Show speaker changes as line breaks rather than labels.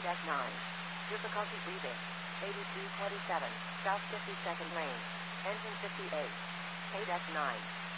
KDEC 9. Difficulty breathing. 8227. South 52nd lane. Engine 58. KDEC 9.